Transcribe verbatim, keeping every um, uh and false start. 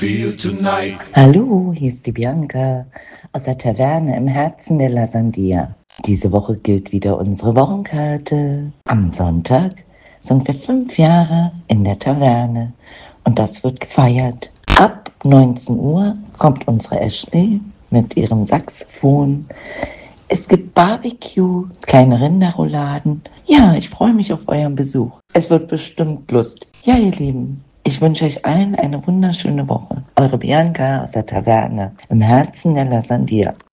feel tonight? Hallo, hier ist die Bianca aus der Taverne im Herzen der Lasandia. Diese Woche gilt wieder unsere Wochenkarte. Am Sonntag sind wir fünf Jahre in der Taverne und das wird gefeiert. Ab neunzehn Uhr kommt unsere Ashley mit ihrem Saxophon. Es gibt Barbecue, kleine Rinderrouladen. Ja, ich freue mich auf euren Besuch. Es wird bestimmt lustig. Ja, ihr Lieben, ich wünsche euch allen eine wunderschöne Woche. Eure Bianca aus der Taverne im Herzen der Lasandia.